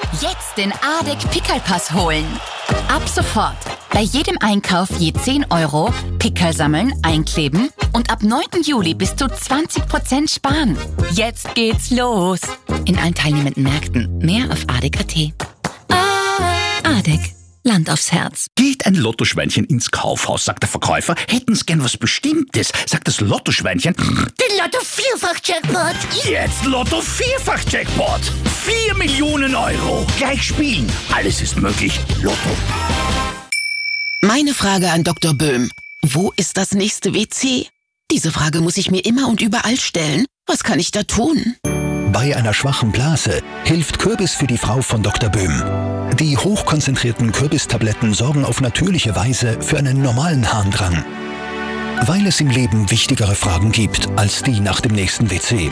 Jetzt den ADEC Pickelpass holen. Ab sofort. Bei jedem Einkauf je 10 € Pickel sammeln, einkleben und ab 9. Juli bis zu 20% sparen. Jetzt geht's los. In allen teilnehmenden Märkten. Mehr auf ADEC.at. ADEC. Land aufs Herz. Geht ein Lottoschweinchen ins Kaufhaus, sagt der Verkäufer. Hätten's gern was Bestimmtes, sagt das Lottoschweinchen. Den Lotto-Vierfach-Jackpot. Jetzt Lotto-Vierfach-Jackpot. 4 Millionen €. Gleich spielen. Alles ist möglich. Lotto. Meine Frage an Dr. Böhm. Wo ist das nächste WC? Diese Frage muss ich mir immer und überall stellen. Was kann ich da tun? Bei einer schwachen Blase hilft Kürbis für die Frau von Dr. Böhm. Die hochkonzentrierten Kürbistabletten sorgen auf natürliche Weise für einen normalen Harndrang. Weil es im Leben wichtigere Fragen gibt als die nach dem nächsten WC.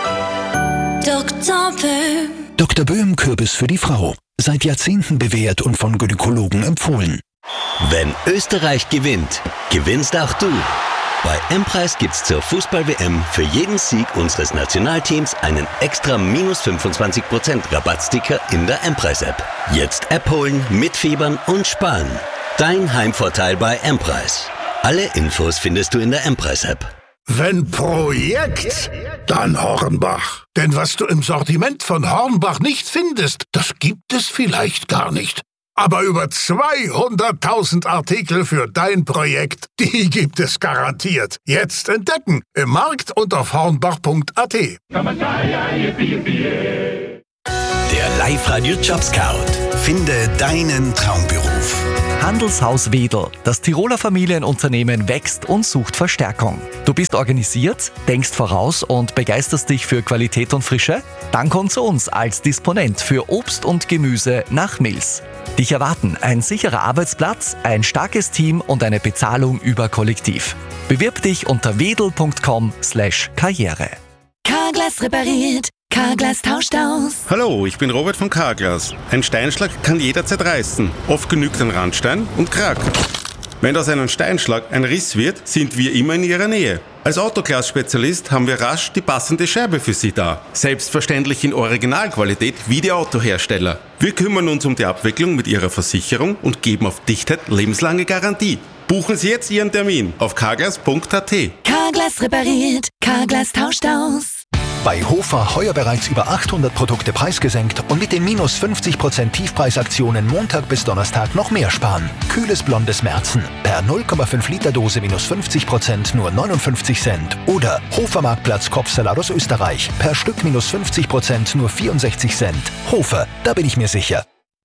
Dr. Böhm. Dr. Böhm Kürbis für die Frau. Seit Jahrzehnten bewährt und von Gynäkologen empfohlen. Wenn Österreich gewinnt, gewinnst auch du. Bei M-Preis gibt's zur Fußball-WM für jeden Sieg unseres Nationalteams einen extra minus 25% Rabattsticker in der M-Preis-App. Jetzt App holen, mitfiebern und sparen. Dein Heimvorteil bei M-Preis. Alle Infos findest du in der M-Preis-App. Wenn Projekt, dann Hornbach. Denn was du im Sortiment von Hornbach nicht findest, das gibt es vielleicht gar nicht. Aber über 200.000 Artikel für dein Projekt, die gibt es garantiert. Jetzt entdecken im Markt und auf hornbach.at. Der Live-Radio Jobscout. Finde deinen Traumberuf. Handelshaus Wedel. Das Tiroler Familienunternehmen wächst und sucht Verstärkung. Du bist organisiert, denkst voraus und begeisterst dich für Qualität und Frische? Dann komm zu uns als Disponent für Obst und Gemüse nach Mills. Dich erwarten ein sicherer Arbeitsplatz, ein starkes Team und eine Bezahlung über Kollektiv. Bewirb dich unter wedel.com/karriere. Carglass repariert. Carglass tauscht aus. Hallo, ich bin Robert von Carglass. Ein Steinschlag kann jederzeit reißen. Oft genügt ein Randstein und Krack. Wenn aus einem Steinschlag ein Riss wird, sind wir immer in Ihrer Nähe. Als Autoglas-Spezialist haben wir rasch die passende Scheibe für Sie da. Selbstverständlich in Originalqualität wie die Autohersteller. Wir kümmern uns um die Abwicklung mit Ihrer Versicherung und geben auf Dichtheit lebenslange Garantie. Buchen Sie jetzt Ihren Termin auf carglass.at. Carglass repariert. Carglass tauscht aus. Bei Hofer heuer bereits über 800 Produkte preisgesenkt und mit den minus 50% Tiefpreisaktionen Montag bis Donnerstag noch mehr sparen. Kühles blondes Märzen. Per 0,5 Liter Dose minus 50% nur 59 Cent. Oder Hofer Marktplatz Kopfsalat aus Österreich. Per Stück minus 50% nur 64 Cent. Hofer, da bin ich mir sicher.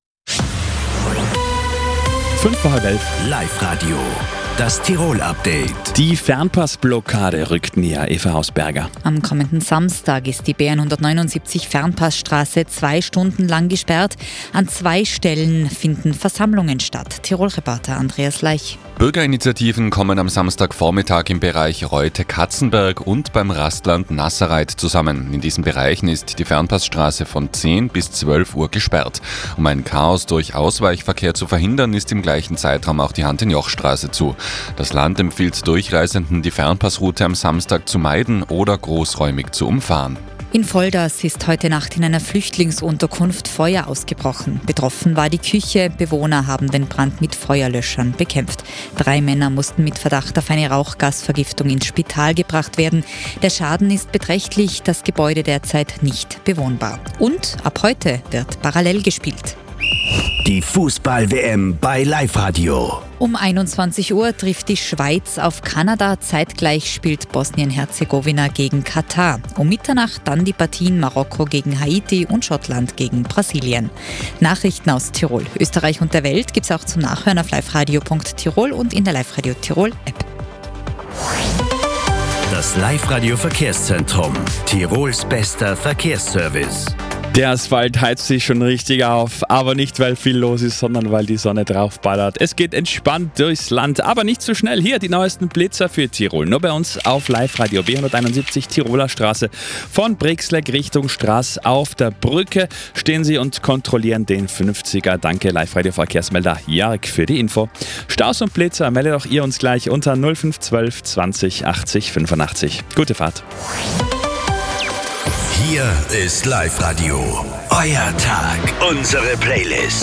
11:05. Live-Radio. Das Tirol-Update. Die Fernpassblockade rückt näher, Eva Hausberger. Am kommenden Samstag ist die BN179 Fernpassstraße 2 Stunden lang gesperrt. An 2 Stellen finden Versammlungen statt. Tirol-Reporter Andreas Leich. Bürgerinitiativen kommen am Samstagvormittag im Bereich Reute-Katzenberg und beim Rastland Nasserreit zusammen. In diesen Bereichen ist die Fernpassstraße von 10 bis 12 Uhr gesperrt. Um ein Chaos durch Ausweichverkehr zu verhindern, ist im gleichen Zeitraum auch die Hand-in-Joch-Straße zu. Das Land empfiehlt Durchreisenden, die Fernpassroute am Samstag zu meiden oder großräumig zu umfahren. In Volders ist heute Nacht in einer Flüchtlingsunterkunft Feuer ausgebrochen. Betroffen war die Küche. Bewohner haben den Brand mit Feuerlöschern bekämpft. 3 Männer mussten mit Verdacht auf eine Rauchgasvergiftung ins Spital gebracht werden. Der Schaden ist beträchtlich, das Gebäude derzeit nicht bewohnbar. Und ab heute wird parallel gespielt. Die Fußball-WM bei Live-Radio. Um 21 Uhr trifft die Schweiz auf Kanada. Zeitgleich spielt Bosnien-Herzegowina gegen Katar. Um Mitternacht dann die Partien Marokko gegen Haiti und Schottland gegen Brasilien. Nachrichten aus Tirol, Österreich und der Welt gibt's auch zum Nachhören auf liveradio.tirol und in der Live-Radio Tirol-App. Das Live-Radio-Verkehrszentrum. Tirols bester Verkehrsservice. Der Asphalt heizt sich schon richtig auf, aber nicht, weil viel los ist, sondern weil die Sonne draufballert. Es geht entspannt durchs Land, aber nicht zu schnell. Hier die neuesten Blitzer für Tirol. Nur bei uns auf Live-Radio B171 Tiroler Straße. Von Brixleck Richtung Straß auf der Brücke stehen Sie und kontrollieren den 50er. Danke, Live-Radio-Verkehrsmelder Jarek für die Info. Staus und Blitzer meldet auch ihr uns gleich unter 0512 20 80 85. Gute Fahrt. Hier ist Live-Radio. Euer Tag, unsere Playlist.